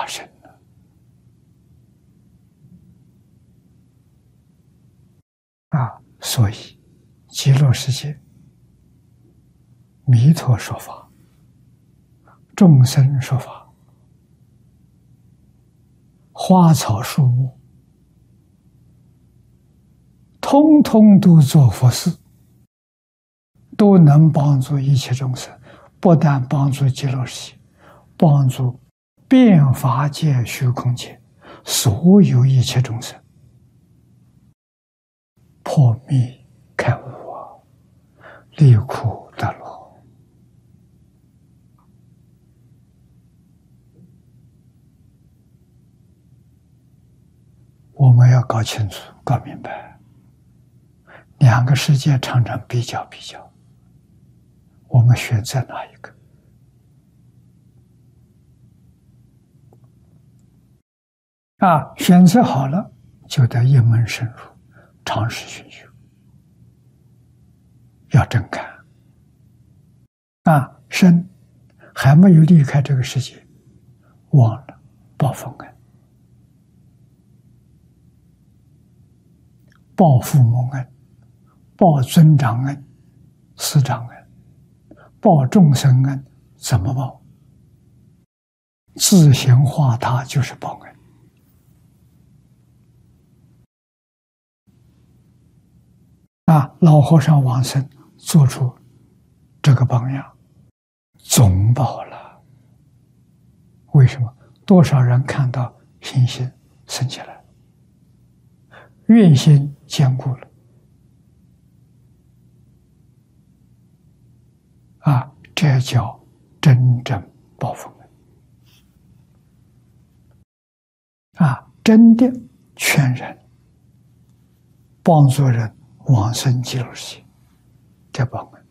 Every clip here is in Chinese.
发生了。所以极乐世界弥陀说法，众生说法，花草树木，通通都做佛事，都能帮助一切众生，不但帮助极乐世界，帮助遍法界、虚空界所有一切众生破迷开悟离苦得乐。我们要搞清楚、搞明白，两个世界常常比较，我们选择哪一个？选择好了，就得一门深入，长时熏修，要真看。身还没有离开这个世界，忘了报佛恩，报父母恩，报尊长恩、师长恩，报众生恩，怎么报？自行化他就是报恩。老和尚往生做出这个榜样，总报了。为什么？多少人看到信心升起来，愿心坚固了，这叫真正报佛恩。真的劝人，帮助人往生极乐世界，这报恩。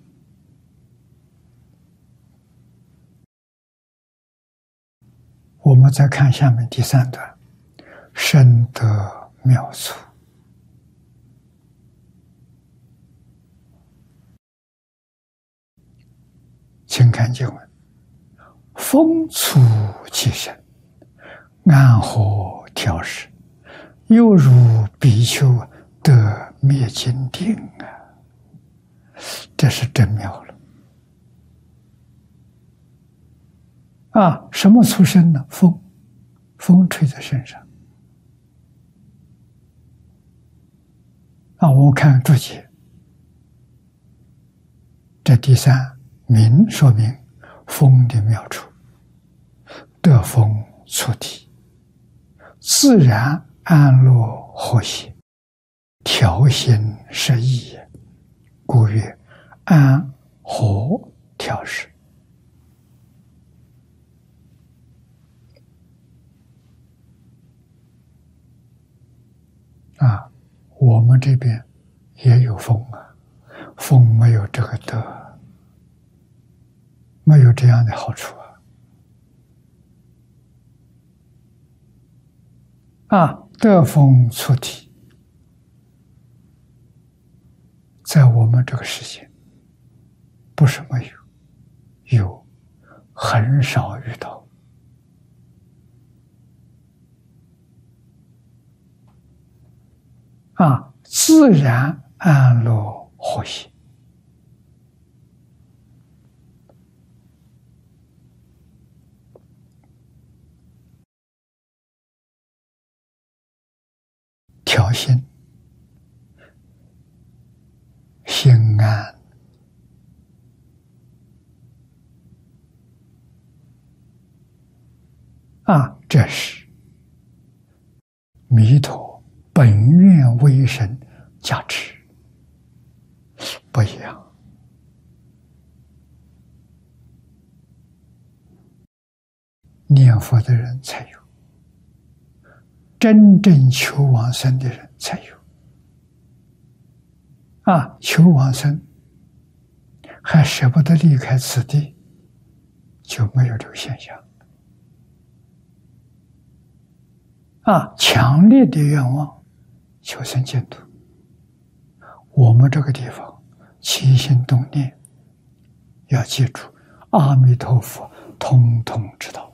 我们再看下面第3段，深得妙处。请看经文：风处其身，安和调适，犹如比丘得灭尽定这是真妙了。什么出身呢？风吹在身上。我们看注解，这第3明说明风的妙处，得风出体，自然安乐和谐，调心适意也，故曰安和调适。我们这边也有风风没有这个德，没有这样的好处得风出体，在我们这个世界不是没有，有，很少遇到。自然安乐和谐，调心，心安，这是弥陀本愿威神加持，不一样。念佛的人才有，真正求往生的人才有。求往生还舍不得离开此地，就没有这个现象。强烈的愿望求生净土，我们这个地方起心动念，要记住阿弥陀佛通通知道。